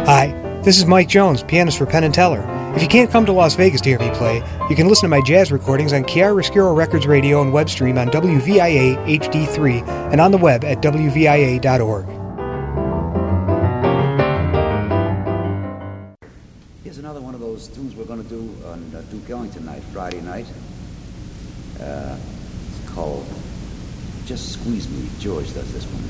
Hi, this is Mike Jones, pianist for Penn and Teller. If you can't come to Las Vegas to hear me play, you can listen to my jazz recordings on Chiaroscuro Records Radio and web stream on WVIA HD3 and on the web at WVIA.org. Here's another one of those tunes we're going to do on Duke Ellington night, Friday night. It's called Just Squeeze Me. George does this one.